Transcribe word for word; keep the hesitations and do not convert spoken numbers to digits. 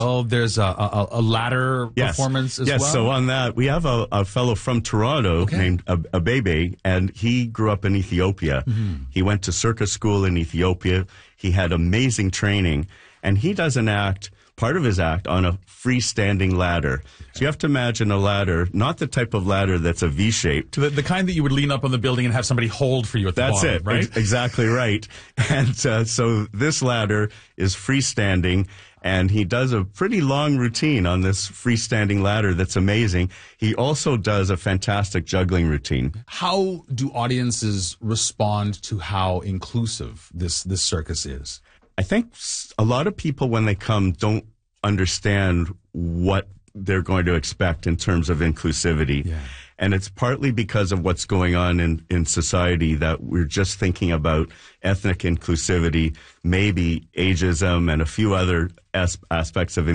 Oh, there's a, a, a ladder yes. performance as yes. well? Yes, so on that, we have a, a fellow from Toronto okay. named Abebe, and he grew up in Ethiopia. Mm-hmm. He went to circus school in Ethiopia. He had amazing training, and he does an act, part of his act, on a freestanding ladder. So you have to imagine a ladder, not the type of ladder that's a V-shaped. The, the kind that you would lean up on the building and have somebody hold for you at the that's bottom, it, right? Ex- exactly right. And uh, so this ladder is freestanding, and he does a pretty long routine on this freestanding ladder that's amazing. He also does a fantastic juggling routine. How do audiences respond to how inclusive this, this circus is? I think a lot of people, when they come, don't understand what they're going to expect in terms of inclusivity. Yeah. And it's partly because of what's going on in, in society that we're just thinking about ethnic inclusivity, maybe ageism, and a few other as- aspects of